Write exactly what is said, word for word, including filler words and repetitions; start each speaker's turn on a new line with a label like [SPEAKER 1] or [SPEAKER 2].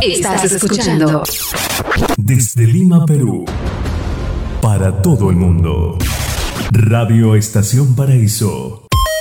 [SPEAKER 1] Estás escuchando
[SPEAKER 2] desde Lima, Perú, para todo el mundo. Radio Estación Paraíso.